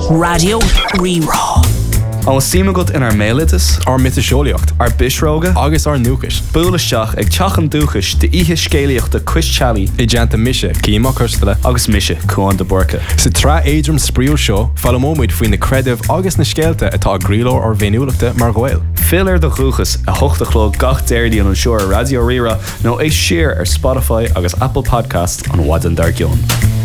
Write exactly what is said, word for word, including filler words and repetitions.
Radio Rerá. An símagat in ar mélitas, ar mitiseolaíocht, ar bisróga, agus ar núchas. Búlaisteach ag teachan dúchas de ihe scéalaíocht de Chris Challey, I deanta mise, címa custala, agus mise Cuan de Borca. Sa tra éidrim spríol seo, fallamóid faoin na credibh agus na scéalta atá gríló ar bhéiniúlachta mar ghail. Filar de chuchas a hochtachló gach déirdí an seoir Radio Rerá nó é siar ar Spotify agus Apple Podcast an Wadan Dargion.